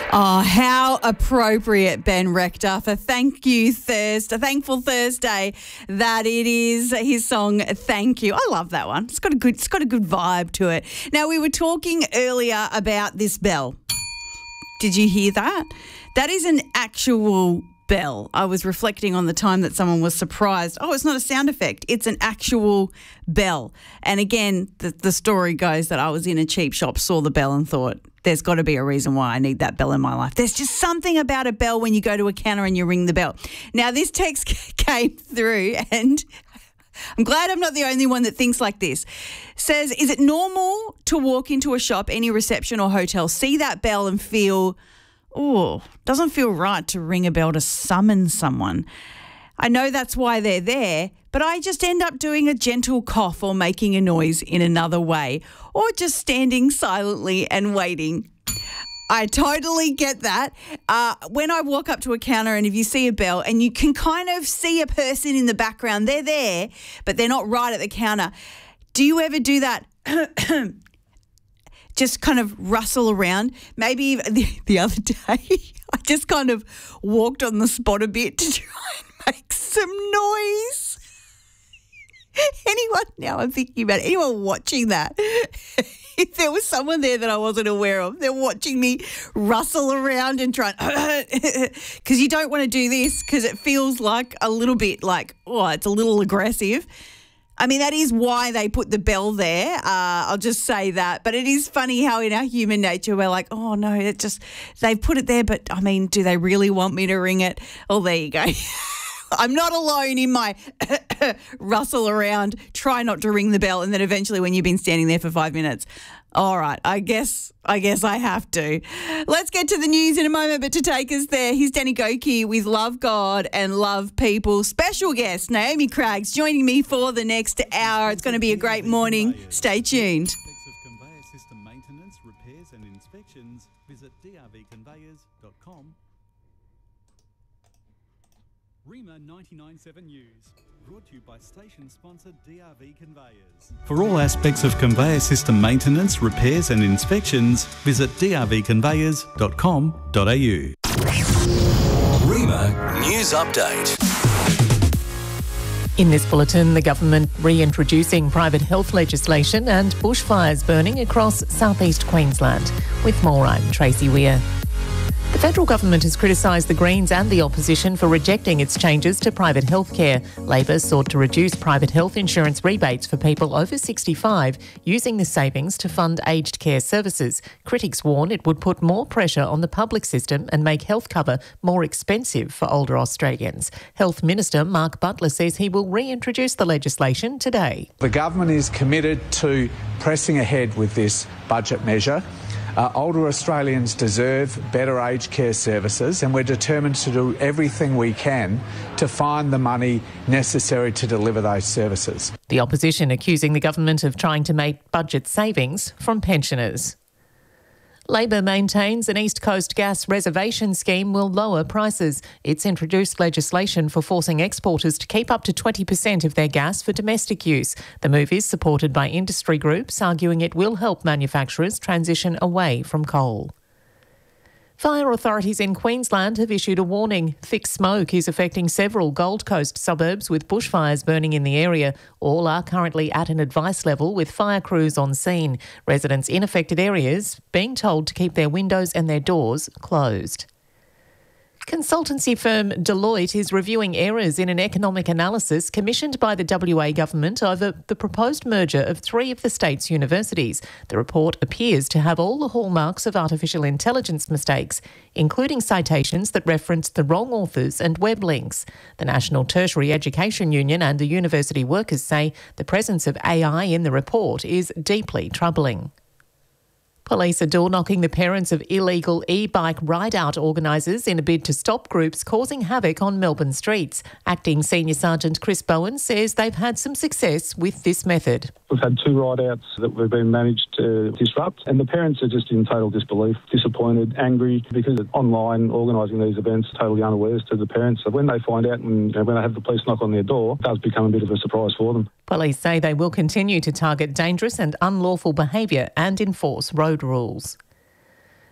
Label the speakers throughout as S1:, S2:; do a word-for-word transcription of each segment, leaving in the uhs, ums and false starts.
S1: Oh, how appropriate, Ben Rector, for Thank You Thursday, Thankful Thursday, that it is his song Thank You. I love that one. It's got a good, it's got a good vibe to it. Now, we were talking earlier about this bell. Did you hear that? That is an actual bell. I was reflecting on the time that someone was surprised. Oh, it's not a sound effect. It's an actual bell. And again, the, the story goes that I was in a cheap shop, saw the bell and thought, there's got to be a reason why I need that bell in my life. There's just something about a bell when you go to a counter and you ring the bell. Now, this text came through and I'm glad I'm not the only one that thinks like this. Says, is it normal to walk into a shop, any reception or hotel, see that bell and feel, oh, doesn't feel right to ring a bell to summon someone? I know that's why they're there, but I just end up doing a gentle cough or making a noise in another way, or just standing silently and waiting. I totally get that. Uh, when I walk up to a counter and if you see a bell and you can kind of see a person in the background, they're there, but they're not right at the counter. Do you ever do that? Just kind of rustle around. Maybe the, the other day, I just kind of walked on the spot a bit to try and make some noise. Anyone, now I'm thinking about it, anyone watching that, if there was someone there that I wasn't aware of, they're watching me rustle around and try, because you don't want to do this because it feels like a little bit like, oh, it's a little aggressive. I mean, that is why they put the bell there. Uh, I'll just say that. But it is funny how in our human nature we're like, oh, no, it just, they've put it there. But, I mean, do they really want me to ring it? Oh, there you go. I'm not alone in my rustle around, try not to ring the bell, and then eventually when you've been standing there for five minutes, all right, I guess I guess I have to. Let's get to the news in a moment, but to take us there, here's Danny Goki with Love God and Love People. Special guest, Naomi Craggs, joining me for the next hour. It's going to be a great morning. Stay tuned.
S2: Conveyor system maintenance, repairs and inspections, visit d r v conveyors dot com. Rima ninety-nine point seven News, brought to you by station sponsor D R V Conveyors. For all aspects of conveyor system maintenance, repairs and inspections, visit d r v conveyors dot com dot a u.
S3: Rima News Update.
S4: In this bulletin, the government reintroducing private health legislation and bushfires burning across southeast Queensland. With more, I'm Tracy Weir. The federal government has criticised the Greens and the opposition for rejecting its changes to private health care. Labor sought to reduce private health insurance rebates for people over sixty-five, using the savings to fund aged care services. Critics warn it would put more pressure on the public system and make health cover more expensive for older Australians. Health Minister Mark Butler says he will reintroduce the legislation today.
S5: The government is committed to pressing ahead with this budget measure. Uh, older Australians deserve better aged care services, and we're determined to do everything we can to find the money necessary to deliver those services.
S4: The opposition accusing the government of trying to make budget savings from pensioners. Labor maintains an East Coast gas reservation scheme will lower prices. It's introduced legislation for forcing exporters to keep up to twenty percent of their gas for domestic use. The move is supported by industry groups, arguing it will help manufacturers transition away from coal. Fire authorities in Queensland have issued a warning. Thick smoke is affecting several Gold Coast suburbs with bushfires burning in the area. All are currently at an advice level with fire crews on scene. Residents in affected areas being told to keep their windows and their doors closed. Consultancy firm Deloitte is reviewing errors in an economic analysis commissioned by the W A government over the proposed merger of three of the state's universities. The report appears to have all the hallmarks of artificial intelligence mistakes, including citations that reference the wrong authors and web links. The National Tertiary Education Union and the university workers say the presence of A I in the report is deeply troubling. Police are door-knocking the parents of illegal e-bike ride-out organisers in a bid to stop groups causing havoc on Melbourne streets. Acting Senior Sergeant Chris Bowen says they've had some success with this method.
S6: We've had two ride-outs that we've been managed to disrupt, and the parents are just in total disbelief, disappointed, angry, because online organising these events totally unawares to the parents. So when they find out and you know, when they have the police knock on their door, it does become a bit of a surprise for them.
S4: Police say they will continue to target dangerous and unlawful behaviour and enforce road rules.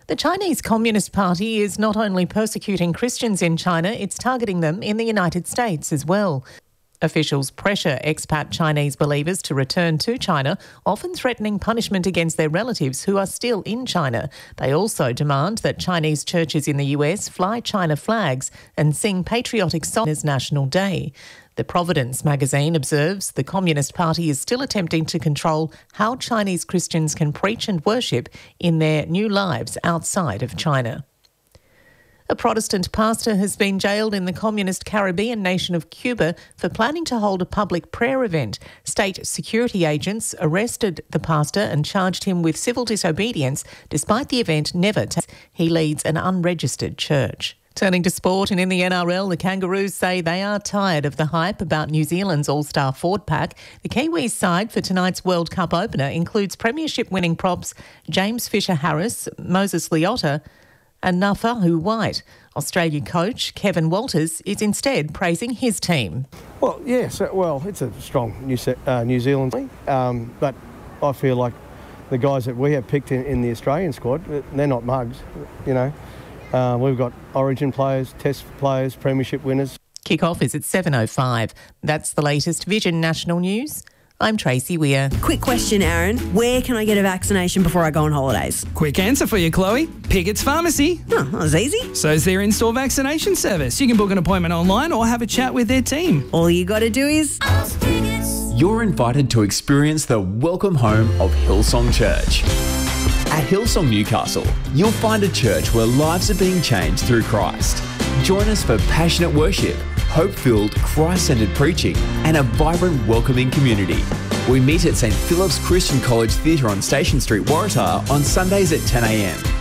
S4: The Chinese Communist Party is not only persecuting Christians in China, it's targeting them in the United States as well. Officials pressure expat Chinese believers to return to China, often threatening punishment against their relatives who are still in China. They also demand that Chinese churches in the U S fly China flags and sing patriotic songs as National Day. The Providence magazine observes the Communist Party is still attempting to control how Chinese Christians can preach and worship in their new lives outside of China. A Protestant pastor has been jailed in the communist Caribbean nation of Cuba for planning to hold a public prayer event. State security agents arrested the pastor and charged him with civil disobedience, despite the event never taking place. He leads an unregistered church. Turning to sport, and in the N R L, the Kangaroos say they are tired of the hype about New Zealand's all-star forward pack. The Kiwis side for tonight's World Cup opener includes premiership-winning props James Fisher-Harris, Moses Leota and Nafahu White. Australia coach Kevin Walters is instead praising his team.
S3: Well, yes, well, it's a strong New, uh, New Zealand team, um, but I feel like the guys that we have picked in, in the Australian squad, they're not mugs, you know. Uh, we've got Origin players, Test players, premiership winners.
S4: Kick-off is at seven oh five. That's the latest Vision National News. I'm Tracy Weir.
S7: Quick question, Aaron. Where can I get a vaccination before I go on holidays?
S8: Quick answer for you, Chloe. Piggott's Pharmacy.
S7: Oh, that was easy.
S8: So's their in-store vaccination service. You can book an appointment online or have a chat with their team.
S7: All you got to do is...
S9: You're invited to experience the welcome home of Hillsong Church. At Hillsong Newcastle, you'll find a church where lives are being changed through Christ. Join us for passionate worship, hope-filled, Christ-centered preaching, and a vibrant, welcoming community. We meet at St Philip's Christian College Theatre on Station Street, Waratah on Sundays at ten a m.